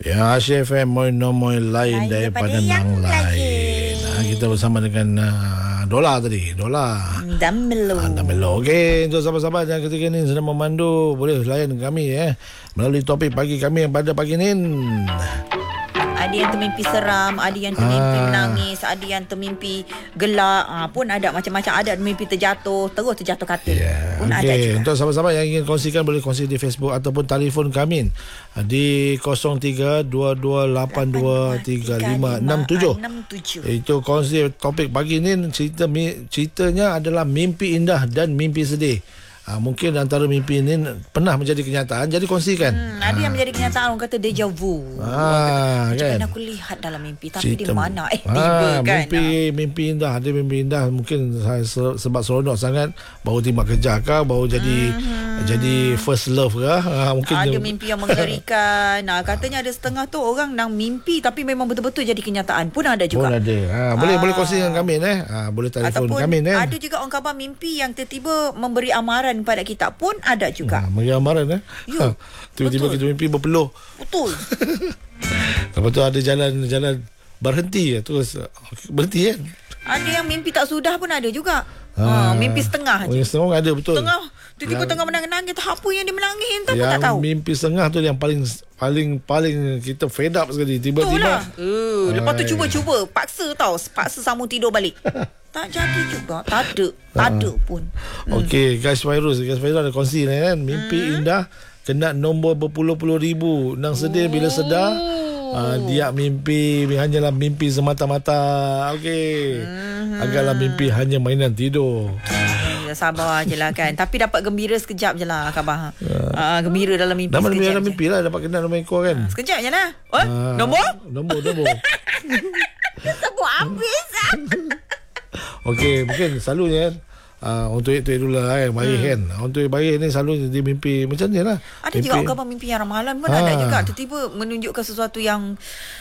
Ya, Asyik FM moy lain daripada yang lain. Kita bersama dengan Dola tadi. Dola dan Melo. Okey, untuk sahabat-sahabat yang ketika ni sedang memandu, boleh layan kami melalui topik pagi kami pada pagi ni. Ada yang termimpi seram, ada yang termimpi menangis, ada yang termimpi gelak, pun ada macam-macam. Ada mimpi terjatuh, terus terjatuh katil. Pun ada juga. Untuk sahabat-sahabat yang ingin kongsikan, boleh kongsi di Facebook ataupun telefon kami di 0322823567. Itu kongsi topik pagi ni. Ceritanya adalah mimpi indah dan mimpi sedih. Mungkin antara mimpi ini pernah menjadi kenyataan, jadi kongsikan. Ada yang menjadi kenyataan, orang kata deja vu. Macam mana aku lihat dalam mimpi, tapi di mana tiba kan. Mimpi indah, ada mimpi indah. Mungkin saya sebab seronok sangat, baru terima kerja ke, baru jadi first love ke. Mungkin ada mimpi yang mengerikan. Katanya ada setengah tu orang nang mimpi tapi memang betul-betul jadi kenyataan. Pun ada juga. Pun ada. Boleh kongsi dengan kami boleh telefon kami. Ada juga orang khabar mimpi yang tiba-tiba memberi amaran pada kita, pun ada juga. Bagi amaran tiba-tiba kita mimpi berpeluh. Betul. Lepas tu ada jalan berhenti, terus berhenti kan. Ada yang mimpi tak sudah pun ada juga. Mimpi setengah je. Setengah ada, betul. Tiba-tiba tengah menangis, apa yang dia menangis entah pun tak tahu. Mimpi setengah tu yang paling kita fed up sekali. Tiba-tiba lepas tu cuba paksa sambung tidur balik. Tak jadi juga. Tak ada pun. Okey, guys Fairuz ada kongsi ni kan. Mimpi indah kena nombor berpuluh-puluh ribu. Nang sedih bila sedar dia mimpi hanyalah mimpi semata-mata. Okey. Agaklah mimpi hanya mainan tidur. Sabar je lah kan. Tapi dapat gembira sekejap je lah khabar. Gembira dalam mimpi sekejap. Dalam mimpi lah dapat kenal nombor ekor kan. Sekejap je lah. Nombor. Sebut habis. Okey, mungkin selalunya untuk itu dulu lah Bayi kan. Untuk bayi ni selalu dia mimpi macam ni lah. Ada juga orang khabar mimpi yang ramalan pun ada juga. Tiba-tiba menunjukkan sesuatu yang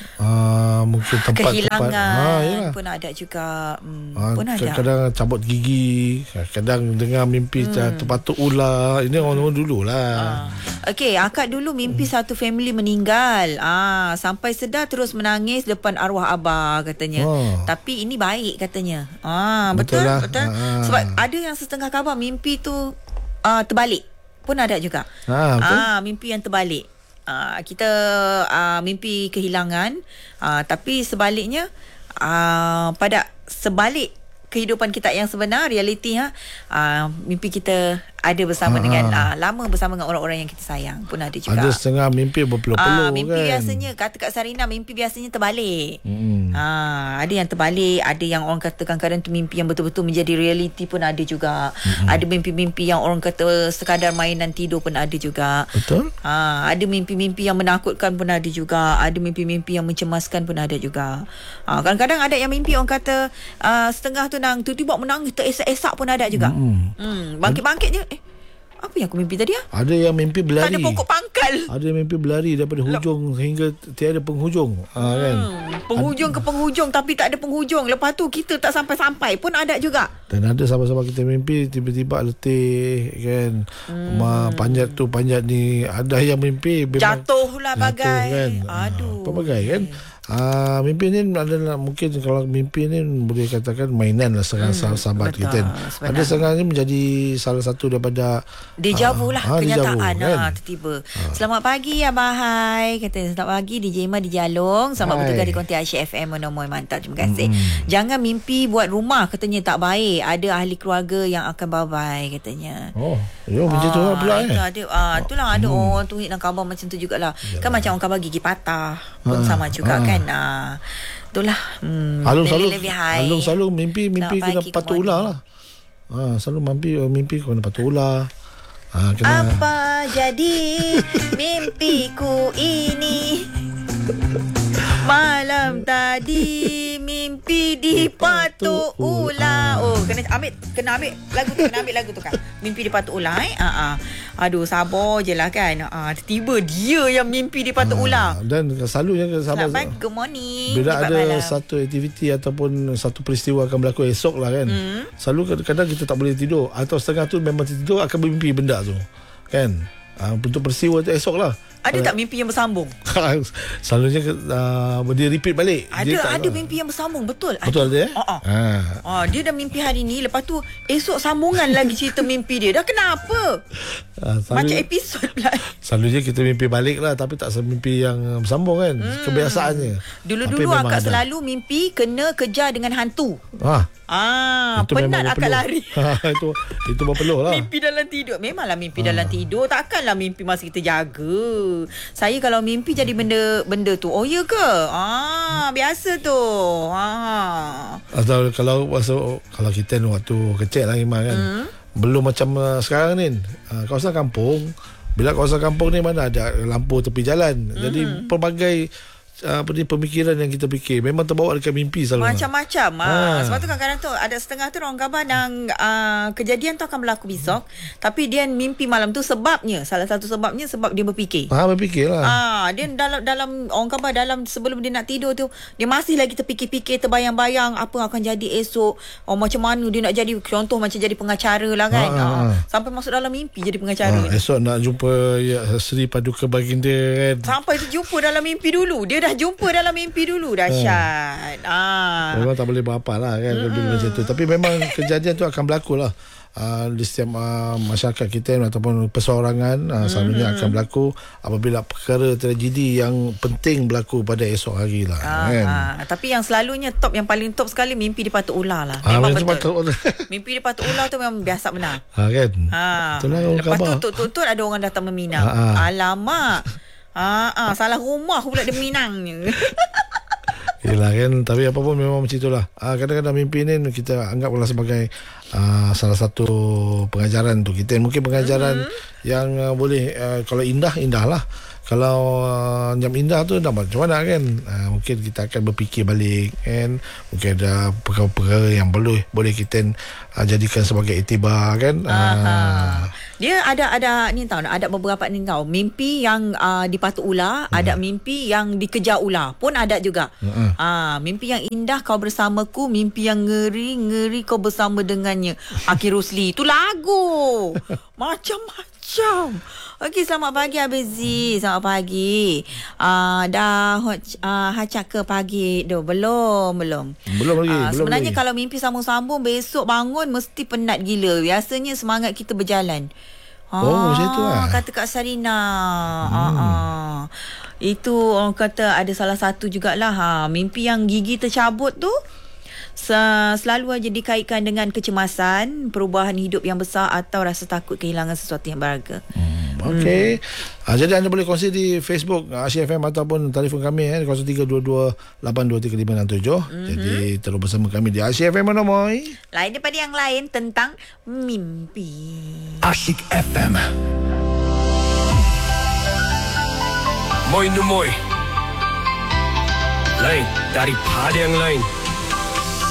mungkin tempat kehilangan pun ada juga. Pun ada. Kadang cabut gigi, kadang dengar mimpi terpatuk ular. Ini orang dulu lah. Okey, akak dulu mimpi satu family meninggal. Sampai sedar terus menangis depan arwah abah katanya. Tapi ini baik katanya. Betul. Sebab ada yang setengah khabar mimpi tu terbalik. Pun ada juga. Mimpi yang terbalik. Kita mimpi kehilangan, tapi sebaliknya pada sebalik kehidupan kita yang sebenar, realiti mimpi kita ada bersama dengan lama bersama dengan orang-orang yang kita sayang. Pun ada juga. Ada setengah mimpi berpeluh-peluh mimpi kan. Biasanya kata Kak Sarina, mimpi biasanya terbalik. Ada yang terbalik, ada yang orang kata kadang-kadang tu mimpi yang betul-betul menjadi realiti pun ada juga. Ada mimpi-mimpi yang orang kata sekadar mainan tidur pun ada juga. Betul. Ada mimpi-mimpi yang menakutkan pun ada juga. Ada mimpi-mimpi yang mencemaskan pun ada juga. Kadang-kadang ada yang mimpi orang kata setengah tu nang tiba-tiba menangis teresak-esak pun ada juga. Bangkit-bangkit je. Apa yang aku mimpi tadi? Ada yang mimpi berlari. Tak ada pokok pangkal. Ada yang mimpi berlari daripada hujung hingga tiada penghujung. Kan? Penghujung ke penghujung tapi tak ada penghujung. Lepas tu kita tak sampai-sampai pun ada juga. Dan ada sahabat-sahabat kita mimpi tiba-tiba letih kan. Panjat tu panjat ni. Ada yang mimpi jatuhlah bagai kan? Pelbagai kan. Mimpi ni adalah mungkin kalau mimpi ni boleh katakan mainan lah sahabat kita. Ada setengah ni menjadi salah satu daripada deja vu lah, kenyataan kan? Tiba-tiba. Selamat pagi Abah Hai, kata selamat pagi DJ Emma di Jalong. Selamat bertugas di Konti Asyik FM. Monomoy mantap, terima kasih. Jangan mimpi buat rumah, katanya tak baik. Ada ahli keluarga yang akan bye-bye katanya. Macam tu lah pula itulah ada orang tu nak khabar macam tu jugalah. Kan macam orang khabar gigi patah pun sama juga kan. Itulah. Alung selalu mimpi kena patuk ular lah. Selalu mimpi kena patuk ular. Apa jadi mimpiku ini? Malam tadi mimpi dipatuk ular. Kena ambil lagu tu kan. Mimpi dipatuk ular Aduh, sabar je lah kan. Tiba dia yang mimpi dipatuk ular. Dan selalunya sahabat, good morning. bila ada satu aktiviti ataupun satu peristiwa akan berlaku esok lah kan. Selalu kadang-kadang kita tak boleh tidur. Atau setengah tu memang tidur akan bermimpi benda tu kan. Untuk peristiwa tu esok lah. Ada tak mimpi yang bersambung? Selalunya dia repeat balik. Ada mimpi yang bersambung, betul. Betul ada. Dia dah mimpi hari ni, lepas tu esok sambungan lagi cerita mimpi dia. Dah kenapa? Macam episod pula. Selalunya kita mimpi balik lah, tapi tak semimpi yang bersambung kan. Kebiasaannya. Dulu akak selalu mimpi kena kejar dengan hantu. Penat akak lari. Itu berpeluh lah. Mimpi dalam tidur. Memanglah mimpi dalam tidur. Takkanlah mimpi masa kita jaga. Saya kalau mimpi jadi benda tu. Oh ya ke? Biasa tu. Atau kalau kita waktu kecil lah Iman kan, belum macam sekarang ni, kawasan kampung. Bila kawasan kampung ni mana ada lampu tepi jalan. Jadi pelbagai pemikiran yang kita fikir memang terbawa dekat mimpi selalu. Macam-macam. Sebab tu kadang-kadang tu ada setengah tu orang gambar yang kejadian tu akan berlaku besok, tapi dia mimpi malam tu salah satu sebabnya sebab dia berfikir. Berfikirlah. Dia dalam orang gambar dalam sebelum dia nak tidur tu, dia masih lagi terfikir-fikir, terbayang-bayang apa akan jadi esok. Macam mana dia nak jadi, contoh macam jadi pengacara lah kan. Sampai masuk dalam mimpi jadi pengacara. Esok nak jumpa Sri Paduka Baginda kan. Sampai terjumpa dalam mimpi dulu. Dia dah jumpa dalam mimpi dulu. Dahsyat. Memang tak boleh berapa lah kan macam tu. Tapi memang kejadian tu akan berlaku lah di setiap masyarakat kita ataupun perseorangan. Selalunya akan berlaku apabila perkara tragedi yang penting berlaku pada esok hari lah kan. Tapi yang selalunya yang paling top sekali, mimpi dia patut ular lah. Memang betul. Mimpi dia patut ular tu memang biasa benar kan. Lepas tu tut ada orang datang meminang. Alamak. Salah rumah pula dia meminangnya. Yelah kan. Tapi apa pun memang macam itulah. Kadang-kadang mimpi ni kita anggaplah sebagai salah satu pengajaran tu kita. Mungkin pengajaran yang boleh kalau indah lah. Kalau jam indah tu dah macam mana kan. Mungkin kita akan berfikir balik kan. Mungkin ada perkara-perkara yang boleh kita jadikan sebagai iktibar kan. Dia ada ni tahu, ada beberapa ni tahu, mimpi yang dipatuk ular, ada mimpi yang dikejar ular pun ada juga. Mimpi yang indah kau bersamaku, mimpi yang ngeri kau bersama dengannya. Aki Rusli tu lagu. Macam-macam. Okey, selamat pagi Abizi. Selamat pagi. Dah hacak ke pagi tu? Belum lagi. Sebenarnya kalau mimpi sambung-sambung, besok bangun mesti penat gila. Biasanya semangat kita berjalan. Macam tu lah. Kata Kak Sarina. Itu orang kata ada salah satu jugalah. Mimpi yang gigi tercabut tu selalu aja dikaitkan dengan kecemasan, perubahan hidup yang besar atau rasa takut kehilangan sesuatu yang berharga. Okey. Jadi anda boleh kongsi di Facebook Asia FM ataupun telefon kami 0322823567. Jadi terus bersama kami di Asia FM Monomoy. Lain daripada yang lain tentang mimpi. Asyik FM. Moy no moy. Lain daripada yang lain.